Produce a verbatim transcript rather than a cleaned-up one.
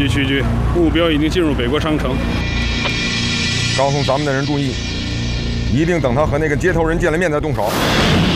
曲局，目标已经进入北国商城。 告诉咱们的人注意，一定等他和那个接头人见了面再动手。